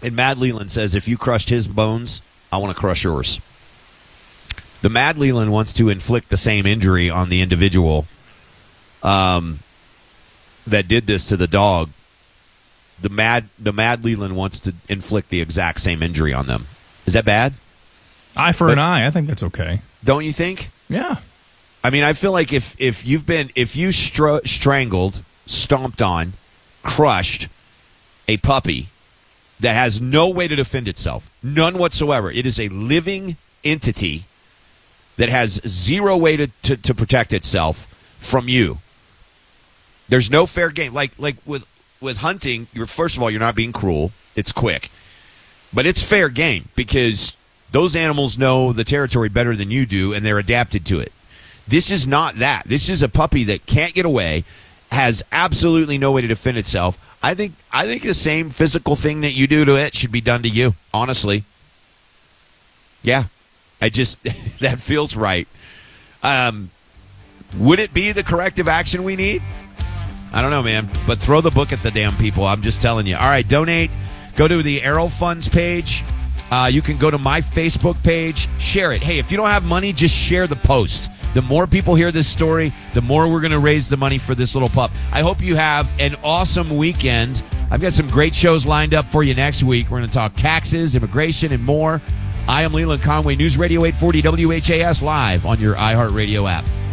And Mad Leland says, if you crushed his bones, I want to crush yours. The Mad Leland wants to inflict the same injury on the individual that did this to the dog. The Mad Leland wants to inflict the exact same injury on them. Is that bad? Eye for an eye. I think that's okay. Don't you think? Yeah. I mean, I feel like if you strangled, stomped on, crushed a puppy that has no way to defend itself, none whatsoever. It is a living entity that has zero way to protect itself from you. There's no fair game. Like with hunting, first of all, you're not being cruel. It's quick. But it's fair game because those animals know the territory better than you do, and they're adapted to it. This is not that. This is a puppy that can't get away, has absolutely no way to defend itself. I think the same physical thing that you do to it should be done to you, honestly. Yeah. That feels right. Would it be the corrective action we need? I don't know, man. But throw the book at the damn people. I'm just telling you. All right, donate. Go to the Arrow Funds page. You can go to my Facebook page. Share it. Hey, if you don't have money, just share the post. The more people hear this story, the more we're going to raise the money for this little pup. I hope you have an awesome weekend. I've got some great shows lined up for you next week. We're going to talk taxes, immigration, and more. I am Leland Conway, News Radio 840 WHAS, live on your iHeartRadio app.